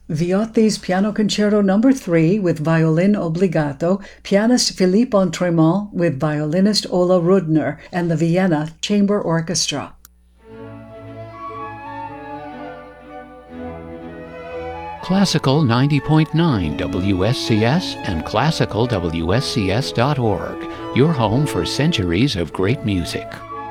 Viotti's Piano Concerto No. 3 with violin obbligato, pianist Philippe Entremont with violinist Ola Rudner, and the Vienna Chamber Orchestra. Classical 90.9 WSCS and classicalwscs.org, your home for centuries of great music.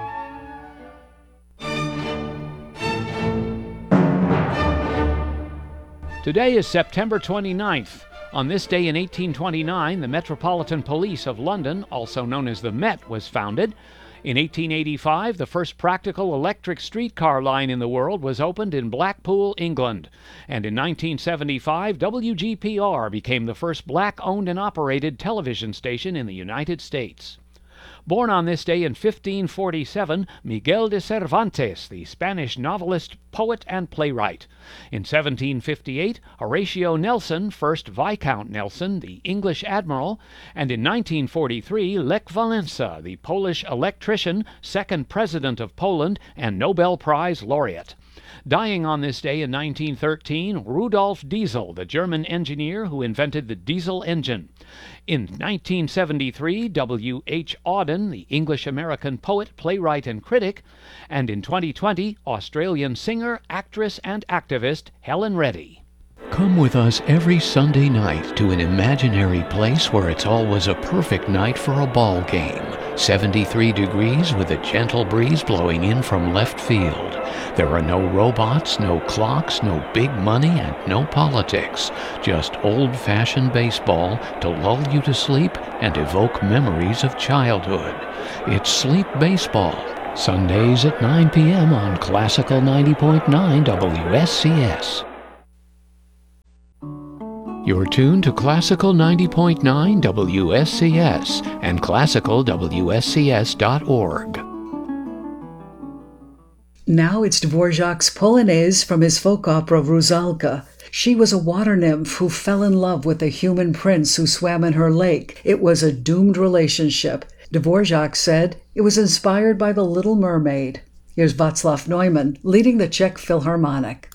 Today is September 29th. On this day in 1829, the Metropolitan Police of London, also known as the Met, was founded. In 1885, the first practical electric streetcar line in the world was opened in Blackpool, England. And in 1975, WGPR became the first black-owned and operated television station in the United States. Born on this day in 1547, Miguel de Cervantes, the Spanish novelist, poet, and playwright. In 1758, Horatio Nelson, first Viscount Nelson, the English admiral. And in 1943, Lech Walesa, the Polish electrician, second president of Poland, and Nobel Prize laureate. Dying on this day in 1913, Rudolf Diesel, the German engineer who invented the diesel engine. In 1973, W. H. Auden, the English-American poet, playwright, and critic. And in 2020, Australian singer, actress, and activist Helen Reddy. Come with us every Sunday night to an imaginary place where it's always a perfect night for a ball game. 73 degrees with a gentle breeze blowing in from left field. There are no robots, no clocks, no big money, and no politics. Just old-fashioned baseball to lull you to sleep and evoke memories of childhood. It's Sleep Baseball, Sundays at 9 p.m. on Classical 90.9 WSCS. You're tuned to Classical 90.9 WSCS and classicalwscs.org. Now it's Dvorak's Polonaise from his folk opera Rusalka. She was a water nymph who fell in love with a human prince who swam in her lake. It was a doomed relationship. Dvorak said it was inspired by The Little Mermaid. Here's Václav Neumann leading the Czech Philharmonic.